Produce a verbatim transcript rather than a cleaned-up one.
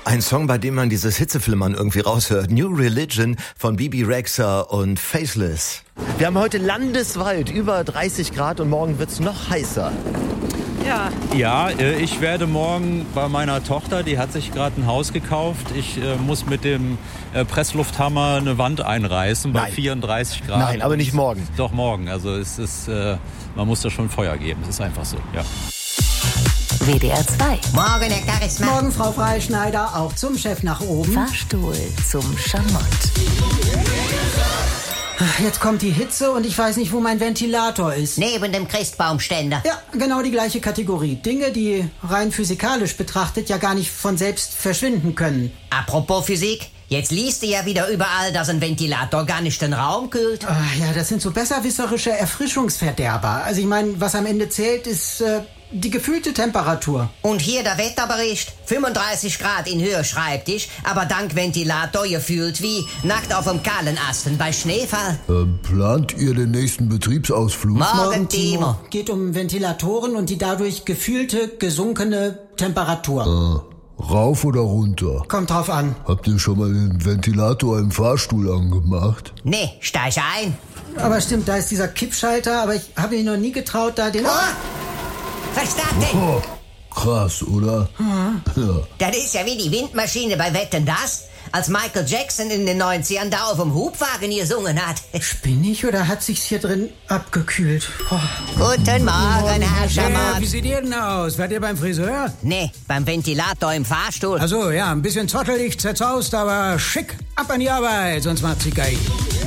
Ein Song, bei dem man dieses Hitzeflimmern irgendwie raushört. New Religion von Bibi Rexha und Faceless. Wir haben heute landesweit über dreißig Grad und morgen wird's noch heißer. Ja. Ja, ich werde morgen bei meiner Tochter, die hat sich gerade ein Haus gekauft. Ich äh, muss mit dem äh, Presslufthammer eine Wand einreißen bei Nein. vierunddreißig Grad. Nein, aber nicht morgen. Doch morgen. Also es ist, äh, man muss da schon Feuer geben. Es ist einfach so. Ja. W D R zwei. Morgen, Herr Charisma. Morgen, Frau Freischneider, auch zum Chef nach oben. Fahrstuhl zum Schamott. Jetzt kommt die Hitze und ich weiß nicht, wo mein Ventilator ist. Neben dem Christbaumständer. Ja, genau die gleiche Kategorie. Dinge, die rein physikalisch betrachtet ja gar nicht von selbst verschwinden können. Apropos Physik, jetzt liest du ja wieder überall, dass ein Ventilator gar nicht den Raum kühlt. Ach ja, das sind so besserwisserische Erfrischungsverderber. Also ich meine, was am Ende zählt, ist äh, die gefühlte Temperatur. Und hier der Wetterbericht. fünfunddreißig Grad in Höhe Schreibtisch, aber dank Ventilator gefühlt wie nackt auf dem kahlen Asten bei Schneefall. Ähm, plant ihr den nächsten Betriebsausflug? Morgen, Morgen Timo. Timo. Geht um Ventilatoren und die dadurch gefühlte, gesunkene Temperatur. Äh, rauf oder runter? Kommt drauf an. Habt ihr schon mal den Ventilator im Fahrstuhl angemacht? Nee, steig ein. Aber stimmt, da ist dieser Kippschalter, aber ich habe mich noch nie getraut, da den... Oh! Was ist das denn? Oh, krass, oder? Mhm. Ja. Das ist ja wie die Windmaschine bei Wetten, das? Als Michael Jackson in den neunzigern da auf dem Hubwagen gesungen hat. Bin ich oder hat sich's hier drin abgekühlt? Oh. Guten Morgen, Herr Schamott. Wie seht ihr denn aus? Wart ihr beim Friseur? Nee, beim Ventilator im Fahrstuhl. Also ja, ein bisschen zottelig, zerzaust, aber schick. Ab an die Arbeit, sonst macht sie geil.